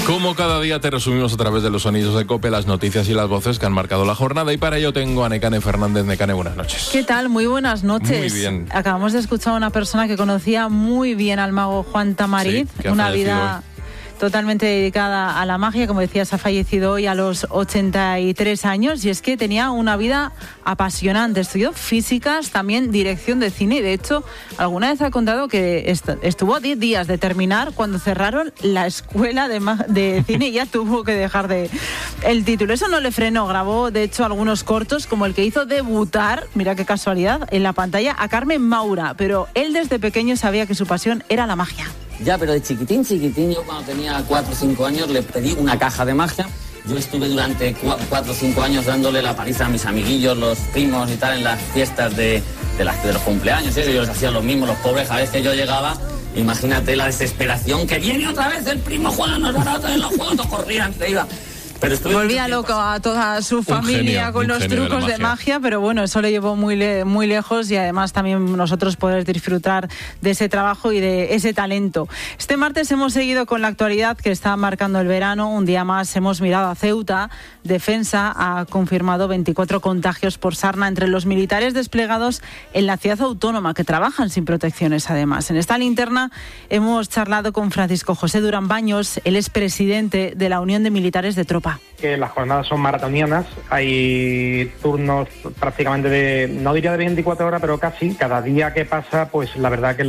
Como cada día te resumimos a través de los sonidos de COPE las noticias y las voces que han marcado la jornada, y para ello tengo a Nekane Fernández. Nekane, buenas noches. ¿Qué tal? Muy buenas noches. Muy bien. Acabamos de escuchar a una persona que conocía muy bien al mago Juan Tamariz, sí, una vida totalmente dedicada a la magia. Como decías, ha fallecido hoy a los 83 años y es que tenía una vida apasionante. Estudió físicas, también dirección de cine, y de hecho alguna vez ha contado que estuvo a 10 días de terminar cuando cerraron la escuela de cine y ya tuvo que dejar el título. Eso no le frenó, grabó de hecho algunos cortos, como el que hizo debutar, mira qué casualidad, en la pantalla a Carmen Maura, pero él desde pequeño sabía que su pasión era la magia. Ya, pero de chiquitín, yo cuando tenía 4 o 5 años le pedí una caja de magia. Yo estuve durante 4 o 5 años dándole la paliza a mis amiguillos, los primos y tal, en las fiestas de los cumpleaños. Yo les hacía lo mismo, los pobres, a veces yo llegaba, imagínate la desesperación, que viene otra vez el primo Juan, nos dará otra vez los juegos, todos corrían, se iba. Volvía loco a toda su familia con los trucos de magia, pero bueno, eso le llevó muy lejos, y además también nosotros poder disfrutar de ese trabajo y de ese talento. Este martes hemos seguido con la actualidad que está marcando el verano. Un día más hemos mirado a Ceuta. Defensa ha confirmado 24 contagios por sarna entre los militares desplegados en la ciudad autónoma, que trabajan sin protecciones además. En esta linterna hemos charlado con Francisco José Durán Baños, él es presidente de la Unión de Militares de Tropa. Que las jornadas son maratonianas, hay turnos prácticamente no diría de 24 horas, pero casi. Cada día que pasa, pues la verdad que